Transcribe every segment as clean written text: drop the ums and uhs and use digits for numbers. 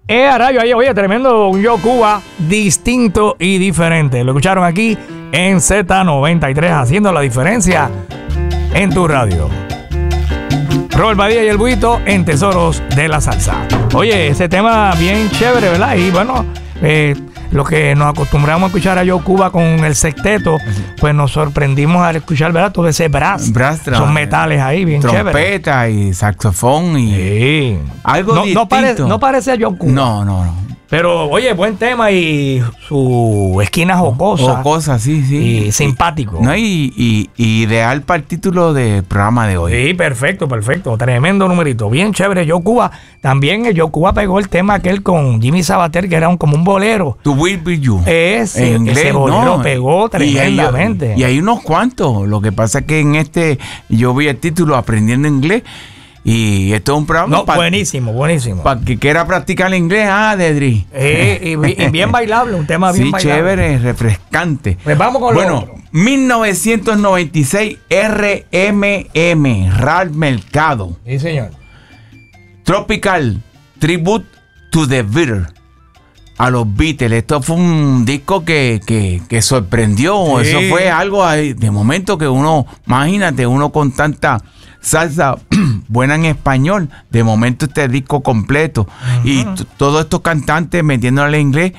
A rayo ahí, oye, tremendo un Yo Cuba distinto y diferente. Lo escucharon aquí en Z93, haciendo la diferencia en tu radio. Robert Badía y el Buito en Tesoros de la Salsa. Oye, ese tema bien chévere, ¿verdad? Y bueno, lo que nos acostumbramos a escuchar a Yo Cuba con el sexteto, pues nos sorprendimos al escuchar, ¿verdad? Todo ese brass. Son metales ahí bien chéveres. Trompeta y saxofón y sí. Algo distinto. No parece a Yo Cuba. No. Pero, oye, buen tema y su esquina jocosa. Jocosa, sí. Y simpático. No, y ideal para el título del programa de hoy. Sí, perfecto. Tremendo numerito. Bien chévere. Yo Cuba. También Yo Cuba pegó el tema aquel con Jimmy Sabater, que era como un bolero. To Will Be You. Ese bolero pegó tremendamente. Y hay unos cuantos. Lo que pasa es que en yo vi el título Aprendiendo Inglés. Y esto es un programa buenísimo. Para que quiera practicar el inglés, Dedri. Y bien bailable, un tema bien bailable. Sí, chévere, refrescante. Pues vamos con lo otro. 1996, RMM, Ralph Mercado. Sí, señor. Tropical Tribute to the Beatles. A los Beatles. Esto fue un disco que sorprendió. Sí. Eso fue algo de momento que imagínate, uno con tanta salsa buena en español, de momento este disco completo y todos estos cantantes metiéndole en inglés,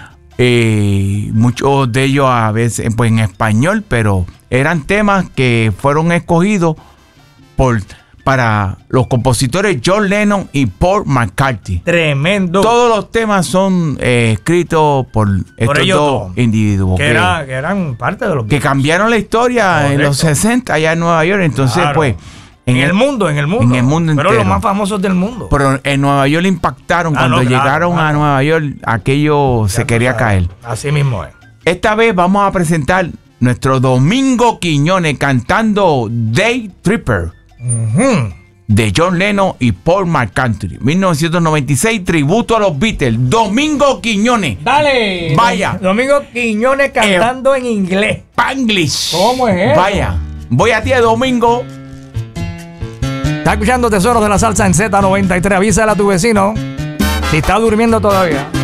muchos de ellos a veces pues en español, pero eran temas que fueron escogidos para los compositores John Lennon y Paul McCartney. Tremendo. Todos los temas son escritos por estos dos individuos que eran parte de los que cambiaron la historia. Correcto. En los 60 allá en Nueva York. Entonces, claro. Pues en el mundo entero. Pero los más famosos del mundo. Pero en Nueva York le impactaron. Cuando llegaron a Nueva York, aquello se quería caer. Así mismo es. Esta vez vamos a presentar nuestro Domingo Quiñones cantando Day Tripper de John Lennon y Paul McCartney. 1996, tributo a los Beatles. Domingo Quiñones. Dale. Vaya. Domingo Quiñones cantando en inglés. Spanglish. ¿Cómo es eso? Vaya. Voy a ti, Domingo. Está escuchando Tesoros de la Salsa en Z93. Avísale a tu vecino si está durmiendo todavía.